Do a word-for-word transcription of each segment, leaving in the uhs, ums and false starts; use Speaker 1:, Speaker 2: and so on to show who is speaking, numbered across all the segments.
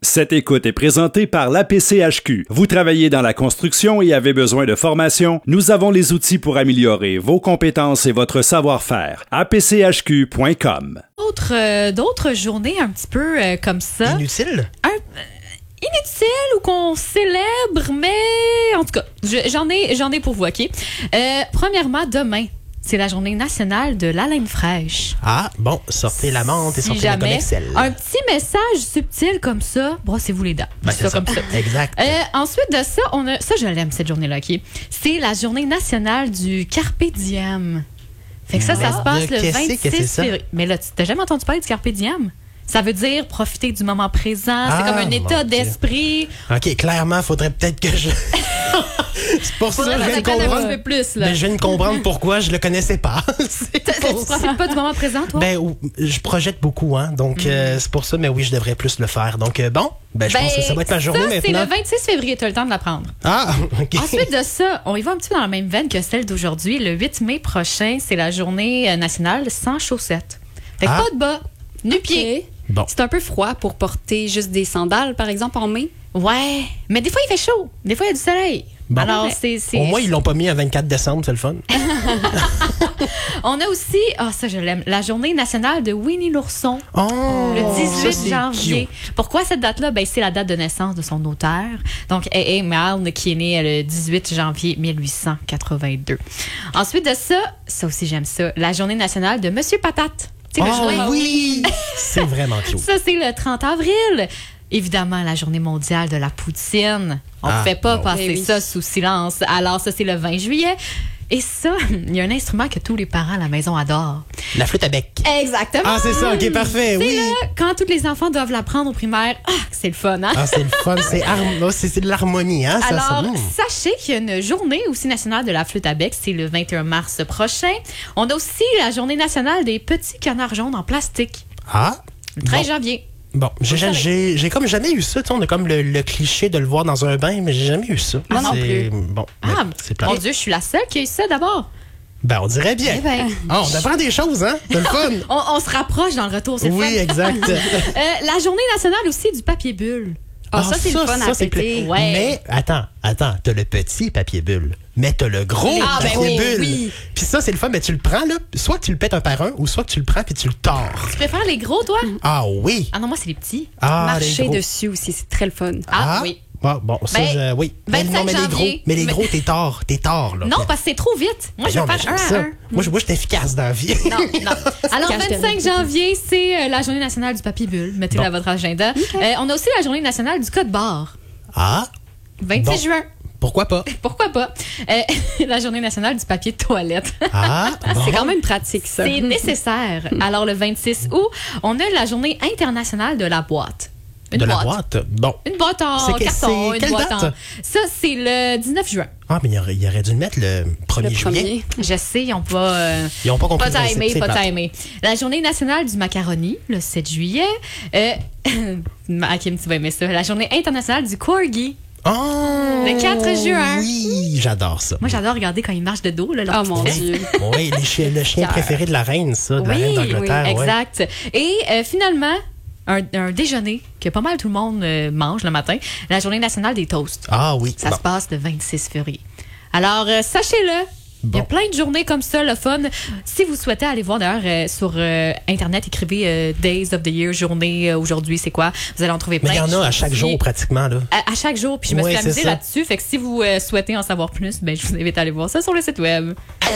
Speaker 1: Cette écoute est présentée par l'A P C H Q. Vous travaillez dans la construction et avez besoin de formation? Nous avons les outils pour améliorer vos compétences et votre savoir-faire. A P C H Q point com.
Speaker 2: D'autres, euh, d'autres journées un petit peu euh, comme ça.
Speaker 3: Inutile?
Speaker 2: Un, euh, inutile ou qu'on célèbre, mais en tout cas, je, j'en ai, j'en ai pour vous, OK? Euh, premièrement, demain, c'est la journée nationale de la laine fraîche.
Speaker 3: Ah, bon, sortez la menthe et
Speaker 2: Si
Speaker 3: sortez la gomme
Speaker 2: jamais,
Speaker 3: Excel.
Speaker 2: un petit message subtil comme ça, brossez-vous les dents.
Speaker 3: Ben,
Speaker 2: c'est
Speaker 3: c'est
Speaker 2: ça,
Speaker 3: ça.
Speaker 2: comme ça.
Speaker 3: Exact.
Speaker 2: Euh, ensuite de ça, on a, ça, je l'aime, cette journée-là, OK? C'est la journée nationale du Carpe Diem. Fait que ça, ça
Speaker 3: Ah,
Speaker 2: se passe
Speaker 3: de
Speaker 2: le
Speaker 3: qu'est-ce que c'est
Speaker 2: vingt-six
Speaker 3: ça?
Speaker 2: février. Mais là, tu t'as jamais entendu parler du Carpe Diem? Ça veut dire profiter du moment présent.
Speaker 3: Ah,
Speaker 2: c'est comme un état
Speaker 3: mon Dieu.
Speaker 2: d'esprit.
Speaker 3: OK, clairement, faudrait peut-être que je... c'est pour ça
Speaker 2: Faudrait
Speaker 3: que je
Speaker 2: que
Speaker 3: viens de
Speaker 2: t'apprennes un
Speaker 3: comprendre.
Speaker 2: petit peu plus, là.
Speaker 3: Mais je viens de comprendre pourquoi je le connaissais pas. C'est
Speaker 2: Tu
Speaker 3: pour ça.
Speaker 2: profites pas du moment présent, toi?
Speaker 3: Ben, ou- je projette beaucoup, hein. Donc, euh, c'est pour ça, mais oui, je devrais plus le faire. Donc, euh, bon, ben, je
Speaker 2: Ben,
Speaker 3: pense que ça va être ma journée
Speaker 2: ça, c'est
Speaker 3: maintenant.
Speaker 2: le vingt-six février, tu as le temps de l'apprendre.
Speaker 3: Ah, OK.
Speaker 2: Ensuite de ça, on y va un petit peu dans la même veine que celle d'aujourd'hui. Le huit mai prochain, c'est la journée euh, nationale sans chaussettes. Fait que
Speaker 3: Ah.
Speaker 2: pas de bas, nu-pieds.
Speaker 4: Ok.
Speaker 3: Bon.
Speaker 4: C'est un peu froid pour porter juste des sandales, par exemple, en mai.
Speaker 2: Ouais, mais des fois, il fait chaud. Des fois, il y a du soleil.
Speaker 3: Bon.
Speaker 2: Alors,
Speaker 4: Ouais.
Speaker 2: c'est... c'est-
Speaker 3: Au moins, ils l'ont pas mis à vingt-quatre décembre, c'est le fun.
Speaker 2: On a aussi, ah ça je l'aime, la journée nationale de Winnie l'ourson.
Speaker 3: Oh!
Speaker 2: Le
Speaker 3: ça,
Speaker 2: dix-huit
Speaker 3: c'est
Speaker 2: janvier.
Speaker 3: cute.
Speaker 2: Pourquoi cette date-là? Ben, c'est la date de naissance de son auteur. Donc, A A. Milne, qui est né le dix-huit janvier mille huit cent quatre-vingt-deux. Ensuite de ça, ça aussi j'aime ça, la journée nationale de Monsieur Patate. Tu sais, le
Speaker 3: Oh
Speaker 2: jouet.
Speaker 3: oui! C'est vraiment cute.
Speaker 2: Ça, c'est le trente avril. Évidemment, la journée mondiale de la poutine. On ne
Speaker 3: Ah,
Speaker 2: fait pas
Speaker 3: bon.
Speaker 2: passer
Speaker 4: Eh oui.
Speaker 2: ça sous silence. Alors, ça, c'est le vingt juillet. Et ça, il y a un instrument que tous les parents à la maison adorent.
Speaker 3: La flûte à bec.
Speaker 2: Exactement.
Speaker 3: Ah, c'est ça, OK, parfait,
Speaker 2: C'est
Speaker 3: oui.
Speaker 2: là, quand tous les enfants doivent l'apprendre au primaire, ah, c'est le fun, hein?
Speaker 3: Ah, c'est le fun, c'est harm- oh, c'est c'est de l'harmonie, hein, ça, ça.
Speaker 2: Alors,
Speaker 3: mm.
Speaker 2: sachez qu'il y a une journée aussi nationale de la flûte à bec, c'est le vingt et un mars prochain. On a aussi la journée nationale des petits canards jaunes en plastique,
Speaker 3: Ah!
Speaker 2: le treize
Speaker 3: Bon.
Speaker 2: janvier.
Speaker 3: Bon, j'ai, j'ai, j'ai, j'ai comme jamais eu ça. Tu sais, on a comme le, le cliché de le voir dans un bain, mais j'ai jamais eu ça.
Speaker 4: Moi non
Speaker 3: C'est-
Speaker 4: plus.
Speaker 3: Bon,
Speaker 2: Ah,
Speaker 3: ben, c'est plate.
Speaker 2: mon Dieu, je suis la seule qui a eu ça d'abord.
Speaker 3: Ben, on dirait bien.
Speaker 2: Eh ben,
Speaker 3: Ah, on apprend des choses, hein? C'est le fun.
Speaker 2: on, on se rapproche dans le retour, c'est le
Speaker 3: Oui,
Speaker 2: fun.
Speaker 3: exact.
Speaker 2: Euh, la journée nationale aussi du papier bulle.
Speaker 4: Ah, ça, c'est le fun à
Speaker 3: c'est
Speaker 4: fêter.
Speaker 3: pla-
Speaker 2: Ouais.
Speaker 3: Mais, attends, attends, t'as le petit papier bulle, mais t'as le gros
Speaker 2: Ah, ben
Speaker 3: papier
Speaker 2: oui,
Speaker 3: bulle.
Speaker 4: oui.
Speaker 3: Puis ça, c'est le fun, mais tu le prends, là, soit tu le pètes un par un, ou soit tu le prends puis tu le tords.
Speaker 2: Tu préfères les gros, toi?
Speaker 3: Ah oui.
Speaker 2: Ah non, moi, c'est les petits.
Speaker 3: Ah, les
Speaker 4: Marcher
Speaker 3: gros.
Speaker 4: dessus aussi, c'est très le fun.
Speaker 2: Ah, oui.
Speaker 3: Ah, bon, ça,
Speaker 2: Ben,
Speaker 3: je- oui. Mais non,
Speaker 2: vingt-cinq
Speaker 3: mais les gros,
Speaker 2: janvier.
Speaker 3: mais les
Speaker 2: Mais-
Speaker 3: gros, t'es tort, t'es tort, là.
Speaker 2: Non, parce que c'est trop vite. Moi, je
Speaker 3: Non,
Speaker 2: vais
Speaker 3: mais
Speaker 2: faire un
Speaker 3: j'aime
Speaker 2: à
Speaker 3: ça.
Speaker 2: un.
Speaker 3: Moi, je, moi, je suis efficace dans la vie.
Speaker 2: Non, non. Alors,
Speaker 4: Cache
Speaker 2: vingt-cinq janvier, c'est euh, la journée nationale du papier bulle. Mettez-le
Speaker 3: Bon.
Speaker 2: à votre agenda. Euh, on a aussi la journée nationale du code barre.
Speaker 3: Ah,
Speaker 2: vingt-six
Speaker 3: Bon.
Speaker 2: juin.
Speaker 3: pourquoi pas?
Speaker 2: Pourquoi pas? Euh, la journée nationale du papier de toilette.
Speaker 3: Ah, bon.
Speaker 4: C'est quand même pratique, ça.
Speaker 2: C'est nécessaire. Alors, le vingt-six août, on a la journée internationale de la boîte. Une
Speaker 3: De la
Speaker 2: boîte.
Speaker 3: boîte? Bon.
Speaker 2: Une boîte en
Speaker 3: C'est que-
Speaker 2: carton,
Speaker 3: c'est
Speaker 2: une
Speaker 3: quelle
Speaker 2: boîte
Speaker 3: date?
Speaker 2: en... Ça, c'est le dix-neuf juin.
Speaker 3: Ah, mais il aurait, il aurait dû le mettre le premier
Speaker 4: Le
Speaker 3: juillet.
Speaker 4: premier.
Speaker 2: Je sais, ils n'ont pas... euh,
Speaker 3: Ils n'ont pas compris.
Speaker 2: Pas
Speaker 3: le principe,
Speaker 2: timé,
Speaker 3: c'est
Speaker 2: pas
Speaker 3: plate.
Speaker 2: timé. La journée nationale du macaroni, le sept juillet. Euh, Hakim, tu vas aimer ça. La journée internationale du corgi.
Speaker 3: Oh!
Speaker 2: Le quatre juin.
Speaker 3: Oui, j'adore ça.
Speaker 2: Moi, j'adore regarder quand ils marchent de dos. Là, leur
Speaker 4: Oh mon
Speaker 2: petite
Speaker 4: Dieu.
Speaker 3: Oui, les chiens- le chien
Speaker 2: Cœur.
Speaker 3: préféré de la reine, ça, de la
Speaker 2: Oui,
Speaker 3: reine d'Angleterre.
Speaker 2: oui,
Speaker 3: ouais.
Speaker 2: exact. Et euh, finalement, un, un déjeuner que pas mal tout le monde euh, mange le matin, la journée nationale des toasts.
Speaker 3: Ah oui.
Speaker 2: Ça
Speaker 3: bon.
Speaker 2: se passe le vingt-six février. Alors, euh, sachez-le. Il y a
Speaker 3: Bon.
Speaker 2: plein de journées comme ça, le fun. Si vous souhaitez aller voir d'ailleurs euh, sur euh, Internet, écrivez euh, Days of the Year, journée euh, aujourd'hui, c'est quoi? Vous allez en trouver plein.
Speaker 3: Mais il y en a à chaque
Speaker 2: Puis,
Speaker 3: jour, pratiquement, là.
Speaker 2: À, à chaque jour, puis je me
Speaker 3: Ouais,
Speaker 2: suis
Speaker 3: c'est
Speaker 2: amusée
Speaker 3: ça.
Speaker 2: là-dessus. Fait que si vous euh, souhaitez en savoir plus, ben, je vous invite à aller voir ça sur le site web.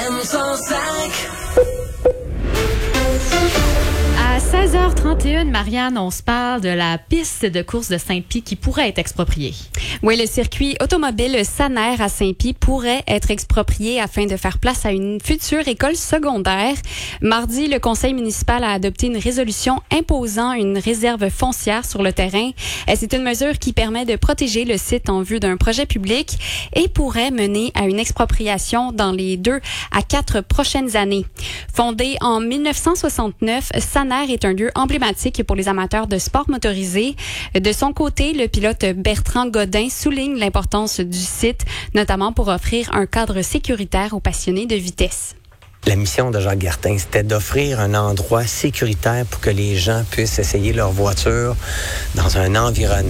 Speaker 2: À seize heures trente et un, Marianne, on se parle de la piste de course de Saint-Pie qui pourrait être expropriée.
Speaker 4: Oui, le circuit automobile Saner à Saint-Pie pourrait être exproprié afin de faire place à une future école secondaire. Mardi, le conseil municipal a adopté une résolution imposant une réserve foncière sur le terrain. Euh, C'est une mesure qui permet de protéger le site en vue d'un projet public et pourrait mener à une expropriation dans les deux à quatre prochaines années. Fondé en mille neuf cent soixante-neuf, Saner est un lieu emblématique pour les amateurs de sport motorisé. De son côté, le pilote Bertrand Godin souligne l'importance du site, notamment pour offrir un cadre sécuritaire aux passionnés de vitesse.
Speaker 5: La mission de Jacques Gartin, c'était d'offrir un endroit sécuritaire pour que les gens puissent essayer leur voiture dans un environnement